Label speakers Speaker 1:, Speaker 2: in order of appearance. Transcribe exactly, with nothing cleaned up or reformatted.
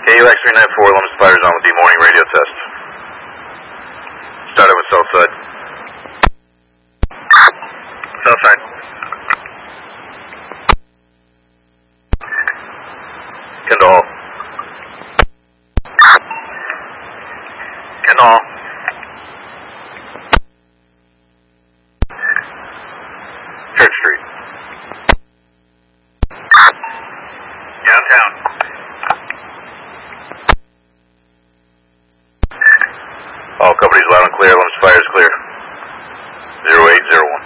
Speaker 1: K U X three nine four, Lemons Fires on with the morning radio test. Started with Southside. Southside. Kendall. Kendall. Church Street. Downtown. All companies loud and clear. Lemons Fires clear. zero eight zero one.